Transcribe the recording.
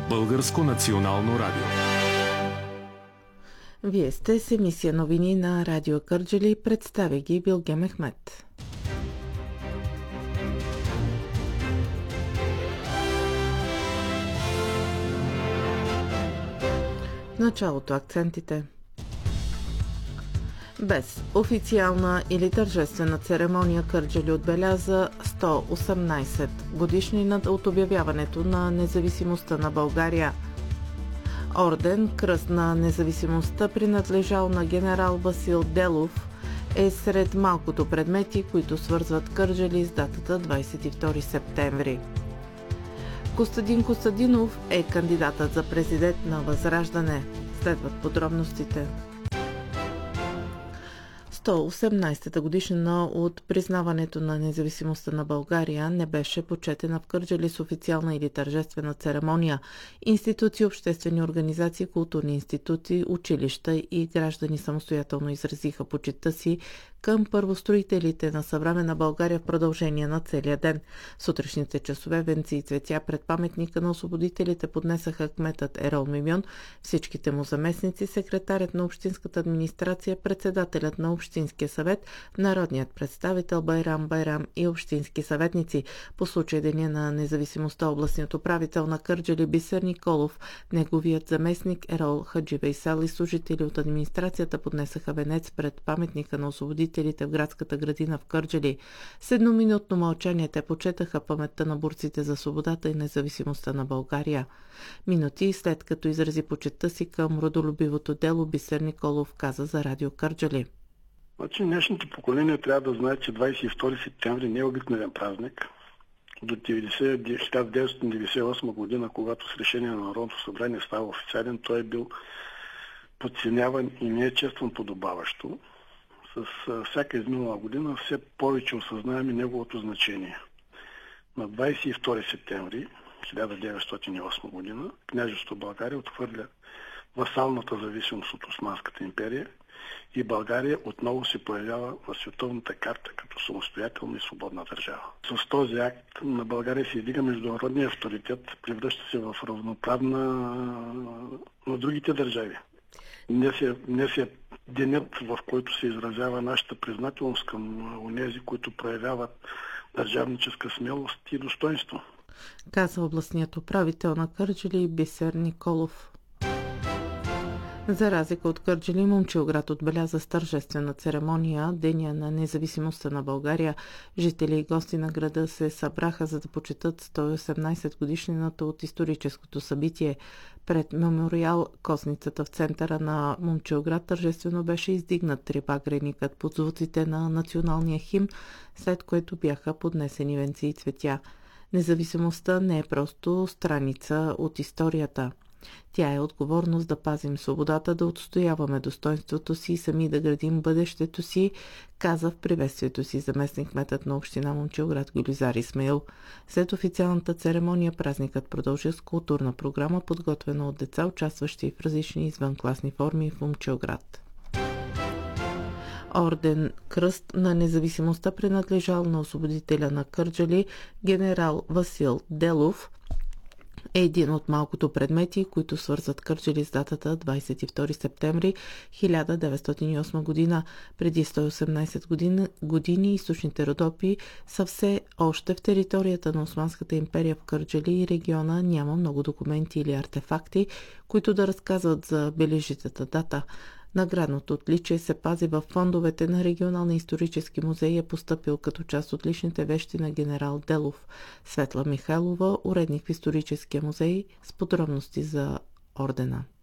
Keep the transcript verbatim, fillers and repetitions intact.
Българско национално радио. Вие сте с емисия новини на Радио Кърджали. Представя ги Билге Мехмет. В началото акцентите. Без официална или тържествена церемония Кърджали отбеляза сто и осемнадесет годишнината от обявяването на независимостта на България. Орден Кръст на независимостта, принадлежал на генерал Васил Делов, е сред малкото предмети, които свързват Кърджали с датата двадесет и втори септември. Костадин Костадинов е кандидатът за президент на Възраждане. Следват подробностите. сто и осемнадесета годишнина от признаването на независимостта на България не беше почетена в Кърджали с официална или тържествена церемония. Институции, обществени организации, културни институти, училища и граждани самостоятелно изразиха почитта си към първостроителите на съвременна България в продължение на целия ден. В сутрешните часове венци и цветя пред паметника на освободителите поднесаха кметът Ерол Мимьон, всичките му заместници, секретарят на общинската администрация, председателят на Общинския съвет, народният представител Байрам Байрам и общински съветници. По случай Деня на независимостта областният управител на Кърджали Бисер Николов, неговият заместник Ерол Хаджи Вейсал и служители от администрацията поднесаха венец пред паметника на освободителите в градската градина в Кърджали. С едноминутно мълчание те почетаха паметта на борците за свободата и независимостта на България. Минути след като изрази почитта си към родолюбивото дело, Бисер Николов каза за Радио Кърджали. Значи, днешното поколение трябва да знае, че двадесет и втори септември не е обикновен празник. До хиляда деветстотин деветдесет и осма година, когато с решение на Народното събрание става официален, той е бил подценяван и не е честван подобаващо. С всяка изминала година все повече осъзнаваме неговото значение. На двадесет и втори септември хиляда деветстотин и осма година княжеството България отхвърля васалната зависимост от Османската империя и България отново се появява на световната карта като самостоятелна и свободна държава. С този акт на България се издига международния авторитет, превръща се в равноправна на другите държави. Днес е, днес е денят, в който се изразява нашата признателност към онези, които проявяват държавническа смелост и достоинство. Каза областният управител на Кърджали Бисер Николов. За разлика от Кърджали, Момчилград отбеляза с тържествена церемония Деня на независимостта на България. Жители и гости на града се събраха, за да почетат сто и осемнадесет годишнината от историческото събитие. Пред мемориал Косницата в центъра на Момчилград тържествено беше издигнат трибагреникът под звуците на националния химн, след което бяха поднесени венци и цветя. Независимостта не е просто страница от историята. Тя е отговорност да пазим свободата, да отстояваме достоинството си и сами да градим бъдещето си, каза в приветствието си заместник кметът на община Момчилград Гюлизар Исмаил. След официалната церемония празникът продължи с културна програма, подготвена от деца, участващи в различни извънкласни форми в Момчилград. Орден Кръст на независимостта, принадлежал на освободителя на Кърджали генерал Васил Делов, е един от малкото предмети, които свързват Кърджали с датата двадесет и втори септември хиляда деветстотин и осма година. Преди сто и осемнадесет години, години източните Родопи са все още в територията на Османската империя. В Кърджали и региона няма много документи или артефакти, които да разказват за бележитата дата. Наградното отличие се пази в фондовете на Регионалния исторически музей и е постъпил като част от личните вещи на генерал Делов. Светла Михайлова, уредник в историческия музей, с подробности за ордена.